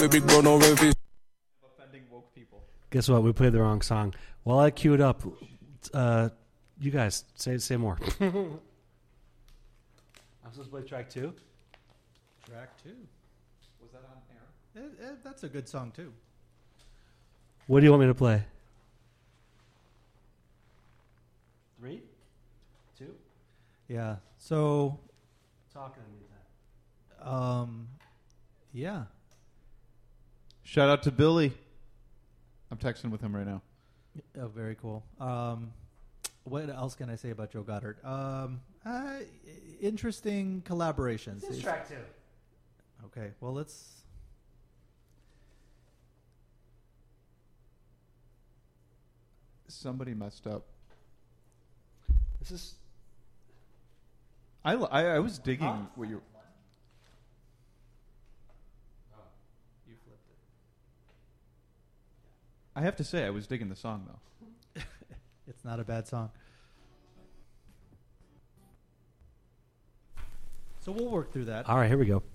Big bro, no refuge. Offending woke people. Guess what? We played the wrong song. While I queue it up, you guys say more. I'm supposed to play track 2? Track 2. Was that on air? That's a good song, too. What do you want me to play? 3? 2? Yeah. So, Talking in the meantime. yeah. Shout out to Billy. I'm texting with him right now. Oh, very cool. What else can I say about Joe Goddard? Interesting collaborations. This is track 2. Okay, well, let's... Somebody messed up. This is... I was digging what you... You flipped it. I have to say, I was digging the song, though. It's not a bad song. So we'll work through that. All right, here we go.